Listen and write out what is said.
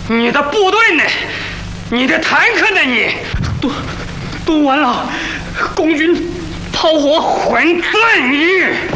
你的部队呢？你的坦克呢？你都完了，共军炮火！ 混蛋！你！